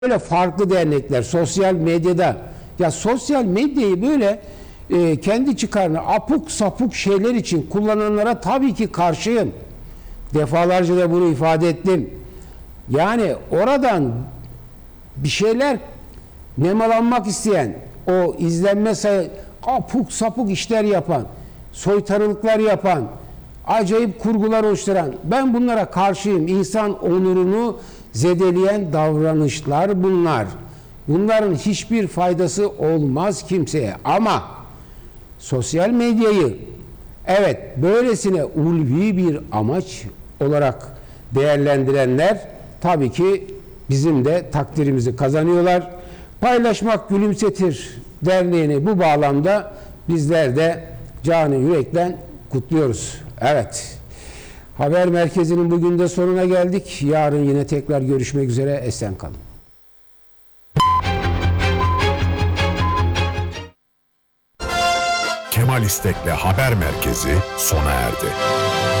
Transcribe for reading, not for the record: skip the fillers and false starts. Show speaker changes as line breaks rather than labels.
Böyle farklı dernekler sosyal medyada, ya sosyal medyayı böyle kendi çıkarına apuk sapuk şeyler için kullananlara tabii ki karşıyım. Defalarca da bunu ifade ettim. Yani oradan bir şeyler nemalanmak isteyen, o izlenme apuk sapuk işler yapan, soytarılıklar yapan, acayip kurgular oluşturan, ben bunlara karşıyım. İnsan onurunu zedeleyen davranışlar bunlar. Bunların hiçbir faydası olmaz kimseye. Ama sosyal medyayı evet böylesine ulvi bir amaç olarak değerlendirenler tabii ki bizim de takdirimizi kazanıyorlar. Paylaşmak Gülümsetir Derneği'ni bu bağlamda bizler de canı yürekten kutluyoruz. Evet. Haber Merkezi'nin bugün de sonuna geldik. Yarın yine tekrar görüşmek üzere. Esen kalın.
Kemal İstek'le Haber Merkezi sona erdi.